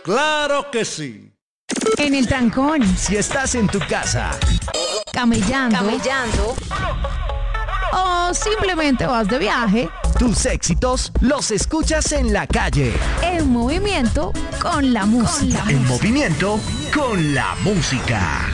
¡Claro que sí! En el trancón, Si estás en tu casa, camellando o simplemente vas de viaje, tus éxitos los escuchas en la calle. en movimiento con la música. En movimiento con la música.